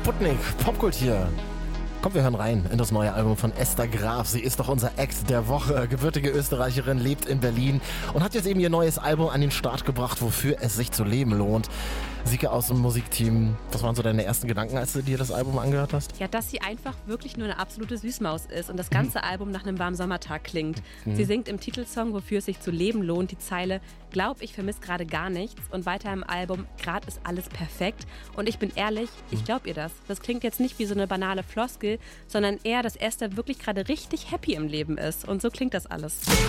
Sputnik, Popkult hier. Komm, wir hören rein in das neue Album von Esther Graf. Sie ist doch unser Act der Woche. Gebürtige Österreicherin, lebt in Berlin und hat jetzt eben ihr neues Album an den Start gebracht, wofür es sich zu leben lohnt. Sieke aus dem Musikteam, was waren so deine ersten Gedanken, als du dir das Album angehört hast? Ja, dass sie einfach wirklich nur eine absolute Süßmaus ist und das ganze Album nach einem warmen Sommertag klingt. Sie singt im Titelsong, wofür es sich zu leben lohnt, die Zeile „Glaub, ich vermisse gerade gar nichts" und weiter im Album „Grad ist alles perfekt" und ich bin ehrlich, ich glaub ihr das. Das klingt jetzt nicht wie so eine banale Floskel, sondern eher, dass Esther wirklich gerade richtig happy im Leben ist und so klingt das alles.